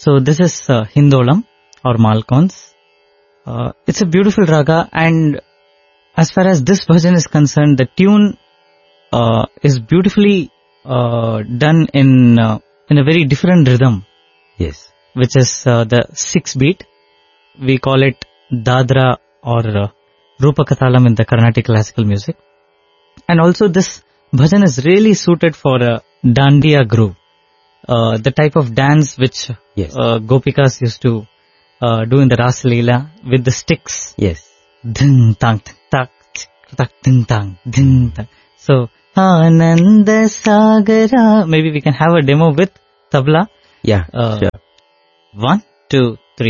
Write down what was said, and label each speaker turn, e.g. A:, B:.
A: So this is Hindolam or Malkons. It's a beautiful raga, and as far as this bhajan is concerned, the tune is beautifully done in a very different rhythm.
B: Yes.
A: Which is the 6-beat. We call it Dadra or Rupakatalam in the Carnatic classical music. And also this bhajan is really suited for a dandiya groove. The type of dance which Gopikas used to do in the Ras Leela with the sticks.
B: Yes.
A: Ding tang tak tak ding tang ding tang. So Ananda Sagara. Maybe we can have a demo with tabla.
B: Yeah. Sure.
A: 1, 2,